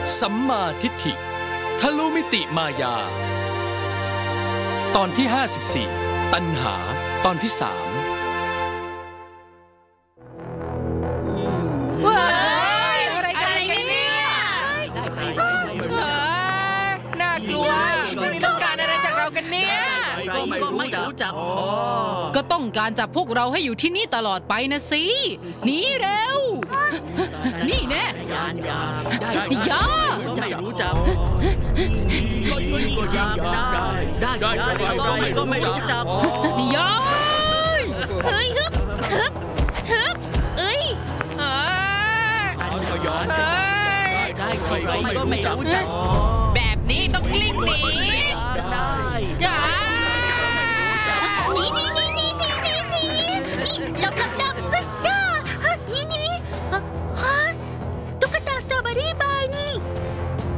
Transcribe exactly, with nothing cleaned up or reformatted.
สัมมาทิฏฐิทะลุมิติมายาตอนที่ห้าสิบสี่ตัณหาตอนที่สามว้ายอะไรกันเนี่ยน่ากลัวไม่ต้องการอะไรจากเรากันเนี่ยก็ไม่รู้จักก็ต้องการจับพวกเราให้อยู่ที่นี่ตลอดไปนะสิหนีเร็วนี่แน่ยานยาได้ยาก็ไม่รู้จักก็ยิงก็ยาได้ได้ได้ก็ไม่รู้จักยาเฮ้ยฮึบฮึบฮึบเอ้ยได้ได้ก็ไม่รู้จักแบบนี้ต้องกลิ้งหนีได้อย่าหนีหนี